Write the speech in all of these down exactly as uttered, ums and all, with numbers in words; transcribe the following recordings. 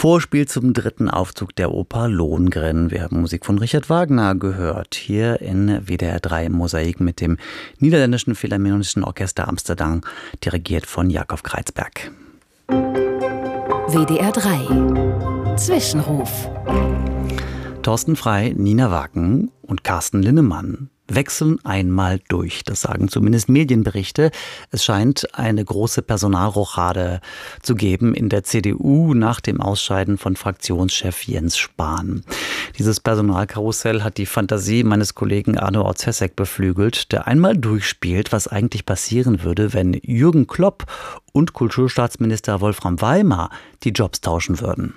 Vorspiel zum dritten Aufzug der Oper Lohengrin. Wir haben Musik von Richard Wagner gehört, hier in W D R drei Mosaik mit dem Niederländischen Philharmonischen Orchester Amsterdam, dirigiert von Jakob Kreizberg. W D R drei Zwischenruf. Thorsten Frey, Nina Wagen und Carsten Linnemann wechseln einmal durch. Das sagen zumindest Medienberichte. Es scheint eine große Personalrochade zu geben in der C D U nach dem Ausscheiden von Fraktionschef Jens Spahn. Dieses Personalkarussell hat die Fantasie meines Kollegen Arno Orzesek beflügelt, der einmal durchspielt, was eigentlich passieren würde, wenn Jürgen Klopp und Kulturstaatsminister Wolfram Weimar die Jobs tauschen würden.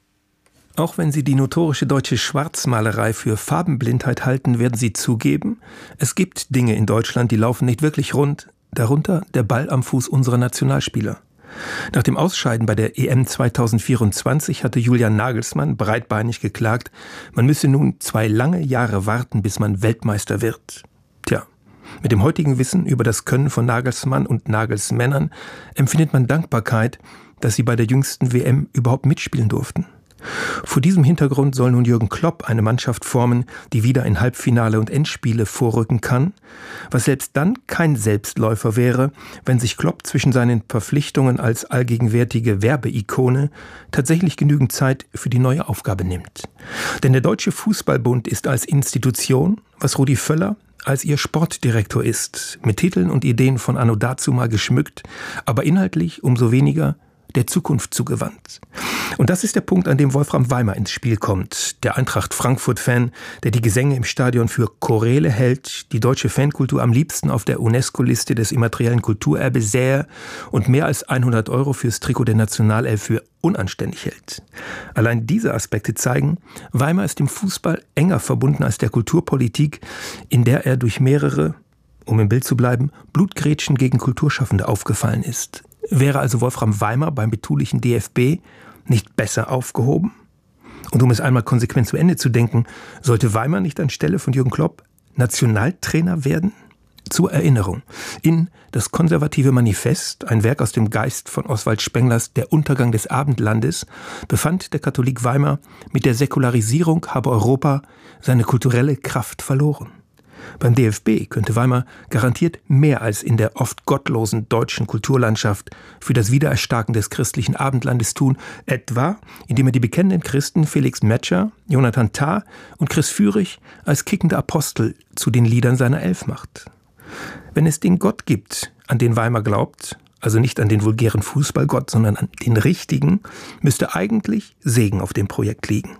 Auch wenn Sie die notorische deutsche Schwarzmalerei für Farbenblindheit halten, werden Sie zugeben, es gibt Dinge in Deutschland, die laufen nicht wirklich rund, darunter der Ball am Fuß unserer Nationalspieler. Nach dem Ausscheiden bei der E M zweitausendvierundzwanzig hatte Julian Nagelsmann breitbeinig geklagt, man müsse nun zwei lange Jahre warten, bis man Weltmeister wird. Tja, mit dem heutigen Wissen über das Können von Nagelsmann und Nagelsmännern empfindet man Dankbarkeit, dass sie bei der jüngsten W M überhaupt mitspielen durften. Vor diesem Hintergrund soll nun Jürgen Klopp eine Mannschaft formen, die wieder in Halbfinale und Endspiele vorrücken kann, was selbst dann kein Selbstläufer wäre, wenn sich Klopp zwischen seinen Verpflichtungen als allgegenwärtige Werbeikone tatsächlich genügend Zeit für die neue Aufgabe nimmt. Denn der Deutsche Fußballbund ist als Institution, was Rudi Völler als ihr Sportdirektor ist, mit Titeln und Ideen von anno dazumal geschmückt, aber inhaltlich umso weniger der Zukunft zugewandt. Und das ist der Punkt, an dem Wolfram Weimar ins Spiel kommt. Der Eintracht Frankfurt-Fan, der die Gesänge im Stadion für Choräle hält, die deutsche Fankultur am liebsten auf der UNESCO-Liste des immateriellen Kulturerbes sähe und mehr als hundert Euro fürs Trikot der Nationalelf für unanständig hält. Allein diese Aspekte zeigen, Weimar ist dem Fußball enger verbunden als der Kulturpolitik, in der er durch mehrere, um im Bild zu bleiben, Blutgrätschen gegen Kulturschaffende aufgefallen ist. Wäre also Wolfram Weimar beim betulichen D F B nicht besser aufgehoben? Und um es einmal konsequent zu Ende zu denken, sollte Weimar nicht anstelle von Jürgen Klopp Nationaltrainer werden? Zur Erinnerung, in Das konservative Manifest, ein Werk aus dem Geist von Oswald Spenglers Der Untergang des Abendlandes, befand der Katholik Weimar, mit der Säkularisierung habe Europa seine kulturelle Kraft verloren. Beim D F B könnte Weimar garantiert mehr als in der oft gottlosen deutschen Kulturlandschaft für das Wiedererstarken des christlichen Abendlandes tun, etwa indem er die bekennenden Christen Felix Metscher, Jonathan Tah und Chris Führig als kickende Apostel zu den Liedern seiner Elf macht. Wenn es den Gott gibt, an den Weimar glaubt, also nicht an den vulgären Fußballgott, sondern an den richtigen, müsste eigentlich Segen auf dem Projekt liegen.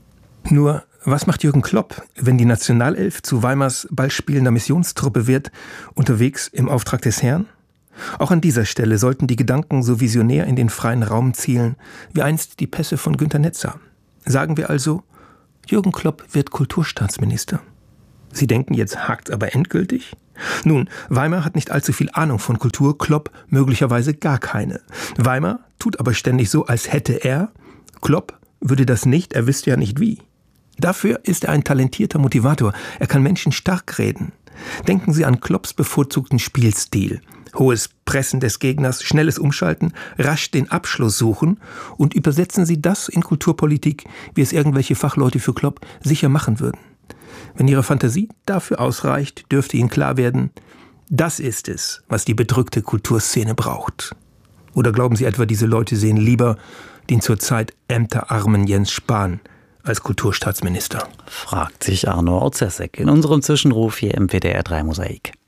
Nur, was macht Jürgen Klopp, wenn die Nationalelf zu Weimars ballspielender Missionstruppe wird, unterwegs im Auftrag des Herrn? Auch an dieser Stelle sollten die Gedanken so visionär in den freien Raum zielen, wie einst die Pässe von Günter Netzer. Sagen wir also, Jürgen Klopp wird Kulturstaatsminister. Sie denken, jetzt hakt's aber endgültig? Nun, Weimar hat nicht allzu viel Ahnung von Kultur, Klopp möglicherweise gar keine. Weimar tut aber ständig so, als hätte er. Klopp würde das nicht, er wüsste ja nicht wie. Dafür ist er ein talentierter Motivator. Er kann Menschen stark reden. Denken Sie an Klopps bevorzugten Spielstil. Hohes Pressen des Gegners, schnelles Umschalten, rasch den Abschluss suchen und übersetzen Sie das in Kulturpolitik, wie es irgendwelche Fachleute für Klopp sicher machen würden. Wenn Ihre Fantasie dafür ausreicht, dürfte Ihnen klar werden, das ist es, was die bedrückte Kulturszene braucht. Oder glauben Sie etwa, diese Leute sehen lieber den zurzeit ämterarmen Jens Spahn als Kulturstaatsminister? Fragt sich Arno Orzesek in unserem Zwischenruf hier im W D R drei Mosaik.